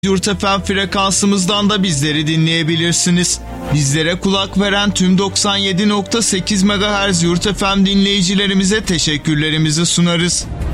Yurt FM frekansımızdan da bizleri dinleyebilirsiniz. Bizlere kulak veren tüm 97.8 MHz Yurt FM dinleyicilerimize teşekkürlerimizi sunarız.